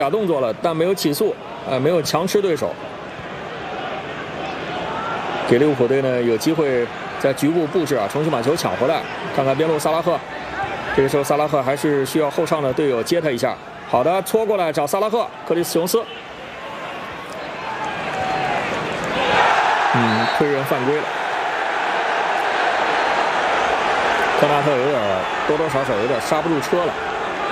假动作了，但没有起诉，没有强吃对手，给利物浦队呢有机会在局部布置啊，重新把球抢回来。看看边路萨拉赫，这个时候萨拉赫还是需要后上的队友接他一下。好的，搓过来找萨拉赫，克里斯琼斯，推人犯规了。科纳特有点多多少少有点刹不住车了。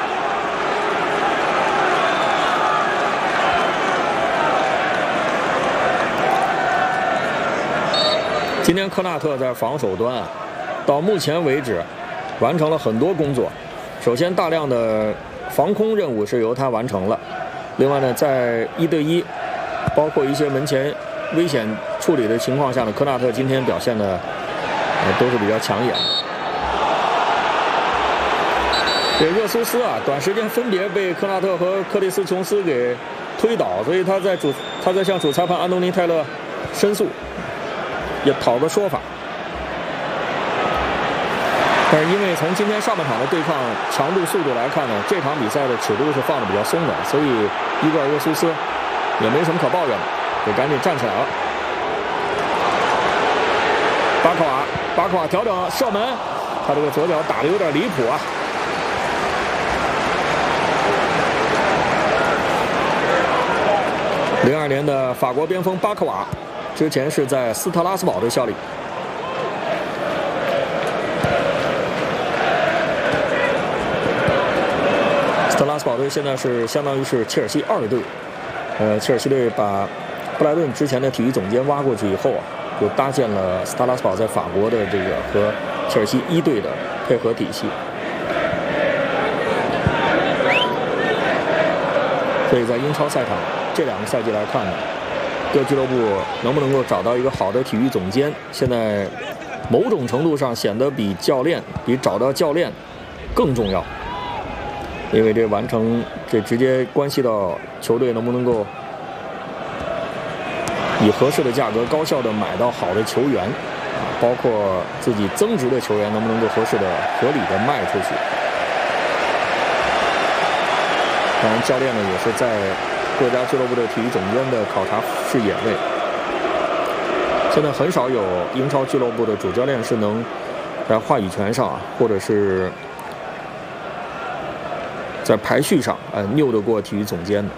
今天科纳特在防守端啊，到目前为止完成了很多工作。首先，大量的防空任务是由他完成了。另外呢，在1对1，包括一些门前危险处理的情况下呢，科纳特今天表现的都是比较抢眼。这热苏斯啊，短时间分别被科纳特和克里斯琼斯给推倒，所以他在向主裁判安东尼泰勒申诉。 也讨个说法，但是因为从今天上半场的对抗强度、速度来看呢，这场比赛的尺度是放的比较松的，所以伊戈尔·热苏斯也没什么可抱怨的，就赶紧站起来了。巴克瓦调整射门，他这个左脚打得有点离谱啊。02年的法国边锋巴克瓦。 之前是在斯特拉斯堡队效力。斯特拉斯堡队现在是相当于是切尔西2队，切尔西队把布莱顿之前的体育总监挖过去以后啊，就搭建了斯特拉斯堡在法国的这个和切尔西1队的配合体系。所以在英超赛场这2个赛季来看呢。 各俱乐部能不能够找到一个好的体育总监，现在某种程度上显得比找到教练更重要，因为这直接关系到球队能不能够以合适的价格高效的买到好的球员，包括自己增值的球员能不能够合理的卖出去。当然，教练呢也是在。 各家俱乐部的体育总监的考察视野内，现在很少有英超俱乐部的主教练是能在话语权上啊，或者是在排序上拗得过体育总监的。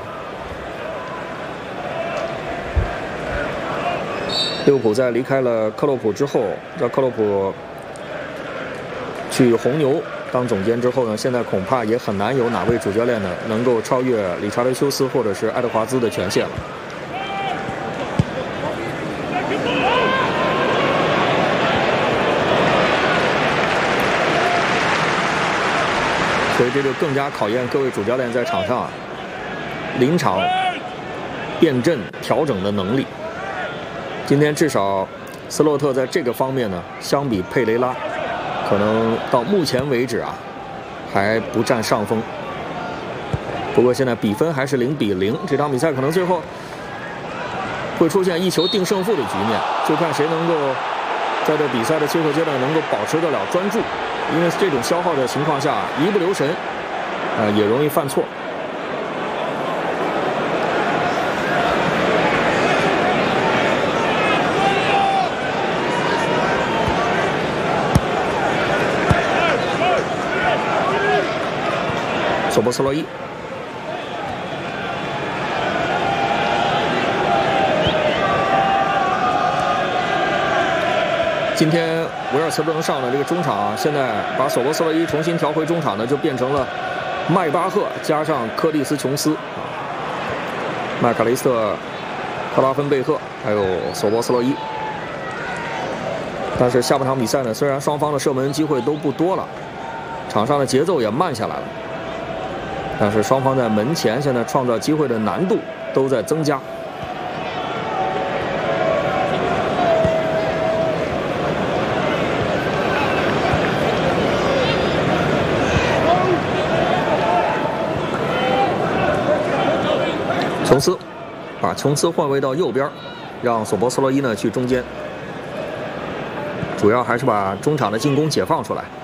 利物浦在离开了克洛普之后，让克洛普去红牛。 当总监之后呢，现在恐怕也很难有哪位主教练呢能够超越理查德·休斯或者是爱德华兹的权限了。所以这就更加考验各位主教练在场上临场变阵调整的能力。今天至少斯洛特在这个方面呢，相比佩雷拉。 可能到目前为止啊，还不占上风。不过现在比分还是0比0，这场比赛可能最后会出现1球定胜负的局面，就看谁能够在这比赛的切合阶段能够保持得了专注。因为这种消耗的情况下，一不留神，也容易犯错。 索波斯洛伊，今天维尔茨不能上的这个中场啊，现在把索波斯洛伊重新调回中场呢，就变成了麦巴赫加上克里斯琼斯、麦卡雷斯特、克拉芬贝赫，还有索波斯洛伊。但是下半场比赛呢，虽然双方的射门机会都不多了，场上的节奏也慢下来了。 但是双方在门前现在创造机会的难度都在增加。琼斯把琼斯换位到右边，让索波斯洛伊呢去中间，主要还是把中场的进攻解放出来。